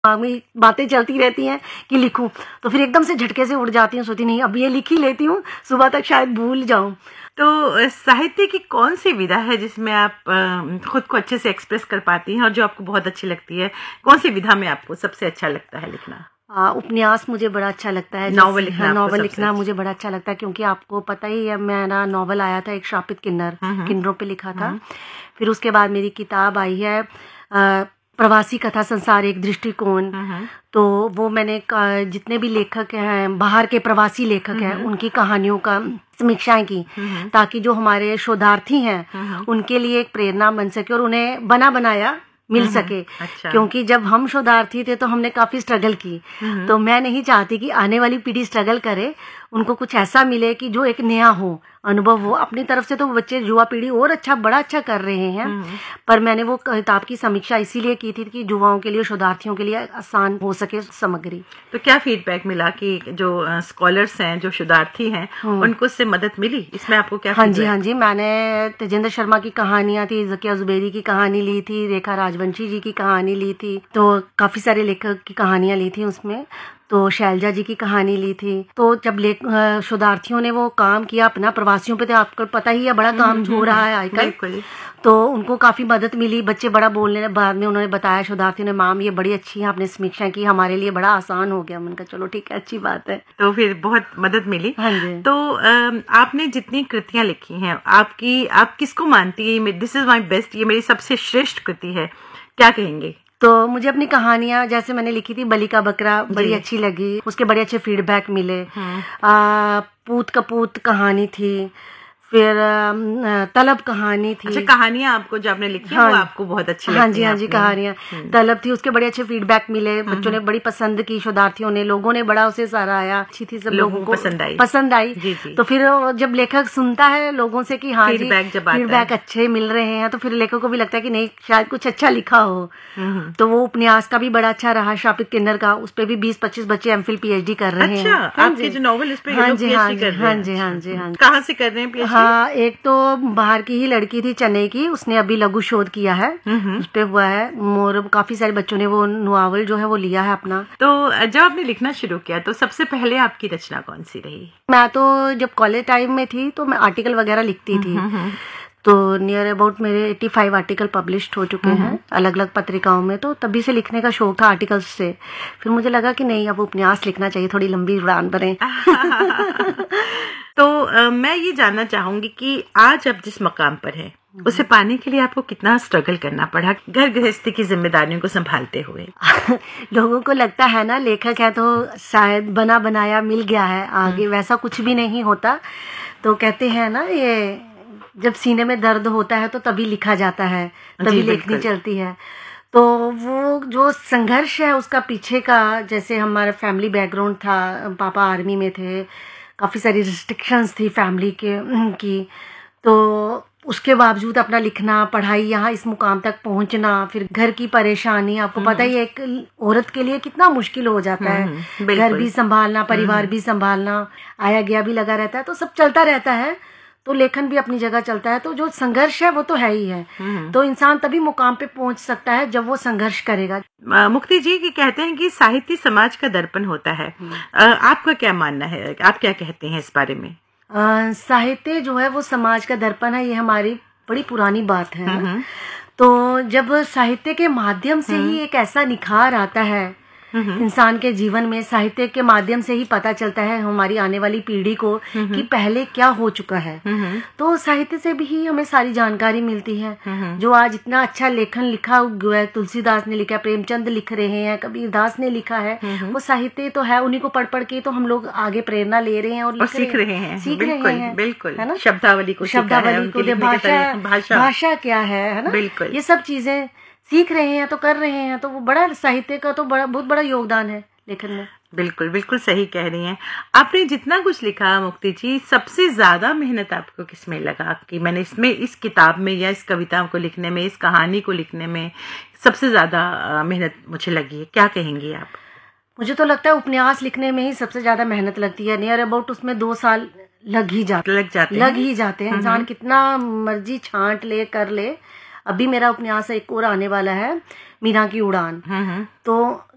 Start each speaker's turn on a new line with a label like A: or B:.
A: दिमाग में बातें चलती रहती हैं कि लिखूं, तो फिर एकदम से झटके से उड़ जाती हूँ, सोचती नहीं अब ये लिख ही लेती हूँ, सुबह तक शायद भूल जाऊं।
B: तो साहित्य की कौन सी विधा है जिसमें आप खुद को अच्छे से एक्सप्रेस कर पाती हैं और जो आपको बहुत अच्छी लगती है? कौन सी विधा में आपको सबसे अच्छा लगता है लिखना?
A: उपन्यास मुझे बड़ा अच्छा लगता है।
B: नॉवल लिखना?
A: नॉवल लिखना मुझे बड़ा अच्छा लगता है, क्योंकि आपको पता ही है मेरा नॉवल आया था एक श्रापित किन्नर, किन्नरों पे लिखा था। फिर उसके बाद मेरी किताब आई है प्रवासी कथा संसार एक दृष्टिकोण, तो वो मैंने जितने भी लेखक हैं बाहर के प्रवासी लेखक हैं उनकी कहानियों का समीक्षाएं की, ताकि जो हमारे शोधार्थी हैं उनके लिए एक प्रेरणा बन सके और उन्हें बना बनाया मिल सके।
B: अच्छा।
A: क्योंकि जब हम शोधार्थी थे तो हमने काफी स्ट्रगल की, तो मैं नहीं चाहती कि आने वाली पीढ़ी स्ट्रगल करे, उनको कुछ ऐसा मिले कि जो एक नया हो, अनुभव हो। अपनी तरफ से तो बच्चे युवा पीढ़ी और बड़ा अच्छा कर रहे हैं, पर मैंने वो किताब की समीक्षा इसीलिए की थी कि युवाओं के लिए, शोधार्थियों के लिए आसान हो सके सामग्री।
B: तो क्या फीडबैक मिला कि जो स्कॉलर्स हैं, जो शोधार्थी हैं, उनको उससे मदद मिली? इसमें आपको क्या?
A: हाँ जी, मैंने तेजेंद्र शर्मा की कहानियां थी, ज़किया जुबैरी की कहानी ली थी, रेखा राजवंशी जी की कहानी ली थी, तो काफी सारे लेखक की कहानियां ली थी उसमें, तो शैलजा जी की कहानी ली थी। तो जब शोधार्थियों ने वो काम किया अपना प्रवासियों पे, तो आपको पता ही है बड़ा काम हो रहा है आजकल, तो उनको काफी मदद मिली। बच्चे बड़ा बोलने, बाद में उन्होंने बताया शोधार्थियों ने, मैम ये बड़ी अच्छी है, आपने समीक्षा की, हमारे लिए बड़ा आसान हो गया। मैंने कहा चलो ठीक है, अच्छी बात है।
B: तो फिर बहुत मदद मिली।
A: हाँ जी।
B: तो आपने जितनी कृतियां लिखी हैं, आप किसको मानती है दिस इज माई बेस्ट, ये मेरी सबसे श्रेष्ठ कृति है, क्या कहेंगे?
A: तो मुझे अपनी कहानियां, जैसे मैंने लिखी थी बलि का बकरा, बड़ी अच्छी लगी, उसके बड़े अच्छे फीडबैक मिले। पूत कपूत कहानी थी, फिर तलब कहानी थी।
B: अच्छा, कहानियां आपको जो आपने लिखी वो आपको बहुत अच्छी लगती हैं?
A: हाँ जी, कहानियां तलब थी, उसके बड़े अच्छे फीडबैक मिले, बच्चों ने बड़ी पसंद की, शोधार्थियों ने, लोगों ने बड़ा उसे सराहा, अच्छी थी, सब लोगों को पसंद आई। तो फिर जब लेखक सुनता है लोगों से कि हाँ जी फीडबैक अच्छे मिल रहे हैं, तो फिर लेखक को भी लगता है कि नहीं शायद कुछ अच्छा लिखा हो। तो वो उपन्यास का भी बड़ा अच्छा रहा, श्रापित किन्नर का, उस पर भी 20-25 बच्चे एमफिल पीएचडी कर रहे हैं।
B: आपके जो नॉवल, इस पे हाँ जी, कहाँ से कर रहे हैं पीएचडी?
A: हाँ, एक तो बाहर की ही लड़की थी चेन्नई की, उसने अभी लघु शोध किया है, उस पे हुआ है, और काफी सारे बच्चों ने वो नॉवल जो है वो लिया है अपना।
B: तो जब आपने लिखना शुरू किया तो सबसे पहले आपकी रचना कौन सी रही?
A: मैं तो जब कॉलेज टाइम में थी तो मैं आर्टिकल वगैरह लिखती थी, तो नियर अबाउट मेरे 85 आर्टिकल पब्लिश्ड हो चुके हैं अलग अलग पत्रिकाओं में। तो तभी से लिखने का शौक था आर्टिकल्स से। फिर मुझे लगा कि नहीं, अब उपन्यास लिखना चाहिए, थोड़ी लंबी उड़ान भरें।
B: तो मैं ये जानना चाहूंगी कि आज आप जिस मकाम पर है उसे पाने के लिए आपको कितना स्ट्रगल करना पड़ा, घर गृहस्थी की जिम्मेदारियों को संभालते हुए?
A: लोगों को लगता है ना लेखक है तो शायद बना बनाया मिल गया है आगे, वैसा कुछ भी नहीं होता। तो कहते हैं ना, ये जब सीने में दर्द होता है तो तभी लिखा जाता है, तभी लेखनी चलती है। तो वो जो संघर्ष है उसका पीछे का, जैसे हमारा फैमिली बैकग्राउंड था, पापा आर्मी में थे, काफी सारी रिस्ट्रिक्शंस थी फैमिली की, तो उसके बावजूद अपना लिखना, पढ़ाई, यहाँ इस मुकाम तक पहुंचना, फिर घर की परेशानी, आपको पता ही है एक औरत के लिए कितना मुश्किल हो जाता है, घर भी संभालना, परिवार भी संभालना, आया गया भी लगा रहता है, तो सब चलता रहता है। तो लेखन भी अपनी जगह चलता है, तो जो संघर्ष है वो तो है ही है। तो इंसान तभी मुकाम पे पहुंच सकता है जब वो संघर्ष करेगा।
B: मुक्ति जी की कहते हैं कि साहित्य समाज का दर्पण होता है, आपका क्या मानना है, आप क्या कहते हैं इस बारे में?
A: साहित्य जो है वो समाज का दर्पण है, ये हमारी बड़ी पुरानी बात है। तो जब साहित्य के माध्यम से ही एक ऐसा निखार आता है इंसान के जीवन में, साहित्य के माध्यम से ही पता चलता है हमारी आने वाली पीढ़ी को कि पहले क्या हो चुका है। तो साहित्य से भी ही हमें सारी जानकारी मिलती है। जो आज इतना अच्छा लेखन लिखा हुआ है, तुलसीदास ने लिखा, प्रेमचंद लिख रहे हैं, कबीरदास ने लिखा है, वो साहित्य तो है, उन्हीं को पढ़ पढ़ के तो हम लोग आगे प्रेरणा ले रहे हैं और
B: सीख रहे हैं। बिल्कुल,
A: है ना,
B: शब्दावली को,
A: भाषा क्या है ना, बिल्कुल, ये सब चीजें सीख रहे हैं तो कर रहे हैं। तो वो बड़ा, साहित्य का तो बहुत बड़ा योगदान है लेखन में।
B: बिल्कुल बिल्कुल सही कह रही हैं। आपने जितना कुछ लिखा मुक्ति जी, सबसे ज्यादा मेहनत आपको किसमें लगा कि मैंने इस किताब में या इस कविता को लिखने में, इस कहानी को लिखने में सबसे ज्यादा मेहनत मुझे लगी है, क्या कहेंगी आप?
A: मुझे तो लगता है उपन्यास लिखने में ही सबसे ज्यादा मेहनत लगती है। नियर अबाउट उसमें 2 साल लग ही जाते हैं। इंसान कितना मर्जी छांट ले, कर ले। अभी मेरा उपन्यास एक और आने वाला है, मीरा की उड़ान। तो